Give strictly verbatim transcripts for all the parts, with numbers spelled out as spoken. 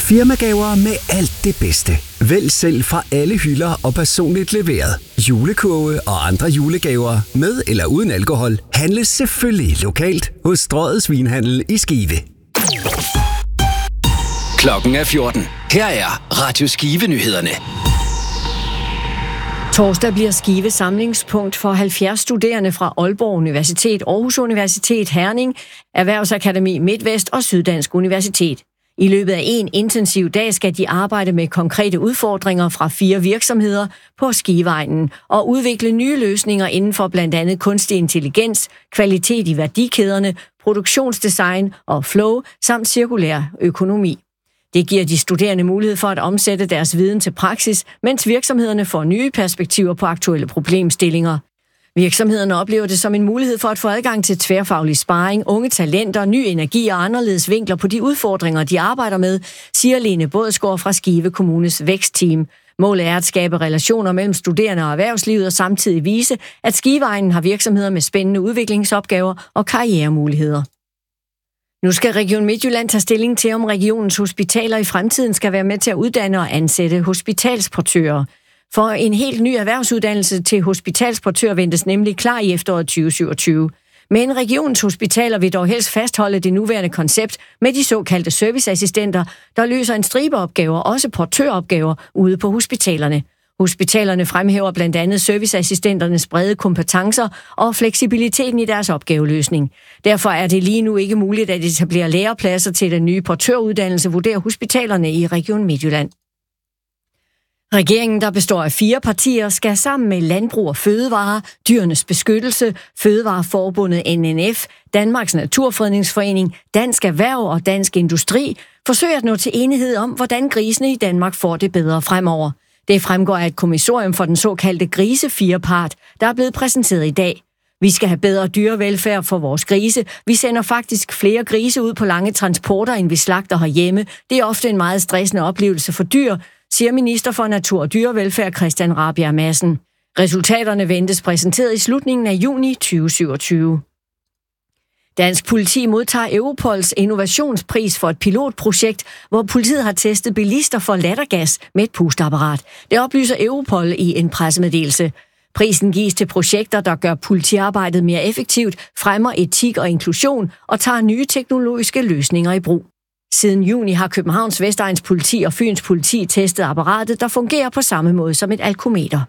Firmagaver med alt det bedste. Vælg selv fra alle hylder og personligt leveret. Julekurve og andre julegaver med eller uden alkohol handles selvfølgelig lokalt hos Strøget Svinhandel i Skive. Klokken er fjorten. Her er Radio Skive-nyhederne. Torsdag bliver Skive samlingspunkt for halvfjerds studerende fra Aalborg Universitet, Aarhus Universitet, Herning, Erhvervsakademi Midtvest og Syddansk Universitet. I løbet af en intensiv dag skal de arbejde med konkrete udfordringer fra fire virksomheder på Skiveegnen og udvikle nye løsninger inden for blandt andet kunstig intelligens, kvalitet i værdikæderne, produktionsdesign og flow samt cirkulær økonomi. Det giver de studerende mulighed for at omsætte deres viden til praksis, mens virksomhederne får nye perspektiver på aktuelle problemstillinger. Virksomhederne oplever det som en mulighed for at få adgang til tværfaglig sparring, unge talenter, ny energi og anderledes vinkler på de udfordringer, de arbejder med, siger Lene Bådsgaard fra Skive Kommunes vækstteam. Målet er at skabe relationer mellem studerende og erhvervslivet og samtidig vise, at Skiveegnen har virksomheder med spændende udviklingsopgaver og karrieremuligheder. Nu skal Region Midtjylland tage stilling til, om regionens hospitaler i fremtiden skal være med til at uddanne og ansætte hospitalsportører. For en helt ny erhvervsuddannelse til hospitalsportør ventes nemlig klar i efteråret tyve syvogtyve. Men regionens hospitaler vil dog helst fastholde det nuværende koncept med de såkaldte serviceassistenter, der løser en stribe opgaver, også portøropgaver, ude på hospitalerne. Hospitalerne fremhæver blandt andet serviceassistenternes brede kompetencer og fleksibiliteten i deres opgaveløsning. Derfor er det lige nu ikke muligt at etablere lærepladser til den nye portøruddannelse, vurderer hospitalerne i Region Midtjylland. Regeringen, der består af fire partier, skal sammen med Landbrug og Fødevare, Dyrenes Beskyttelse, Fødevareforbundet N N F, Danmarks Naturfredningsforening, Dansk Erhverv og Dansk Industri forsøge at nå til enighed om, hvordan grisene i Danmark får det bedre fremover. Det fremgår af et kommissorium for den såkaldte grisefirepart, der er blevet præsenteret i dag. Vi skal have bedre dyrevelfærd for vores grise. Vi sender faktisk flere grise ud på lange transporter, end vi slagter herhjemme. Det er ofte en meget stressende oplevelse for dyr, siger minister for Natur- og Dyrevelfærd Christian Rabjerg Madsen. Resultaterne ventes præsenteret i slutningen af juni tyve syvogtyve. Dansk politi modtager Europols innovationspris for et pilotprojekt, hvor politiet har testet bilister for lattergas med et pusteapparat. Det oplyser Europol i en pressemeddelelse. Prisen gives til projekter, der gør politiarbejdet mere effektivt, fremmer etik og inklusion og tager nye teknologiske løsninger i brug. Siden juni har Københavns Vestegns Politi og Fyns Politi testet apparatet, der fungerer på samme måde som et alkometer.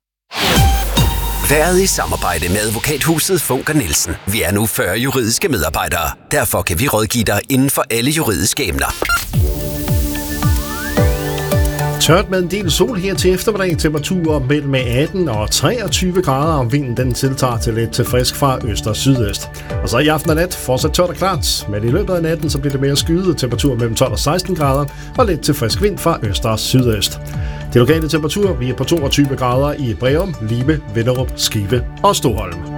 Været i samarbejde med advokathuset Funker Nielsen. Vi er nu fyrre juridiske medarbejdere. Derfor kan vi rådgive dig inden for alle juridiske emner. Tørt med en del sol her til eftermiddag. Temperaturer mellem atten og treogtyve grader, og vinden den tiltager til lidt til frisk fra øst og sydøst. Og så i aften og nat fortsat tørt og klart, men i løbet af natten så bliver det mere skyet. Temperaturer mellem tolv og seksten grader og lidt til frisk vind fra øst og sydøst. De lokale temperaturer vi er på toogtyve grader i Breum, Libe, Vinderup, Skive og Stoholm.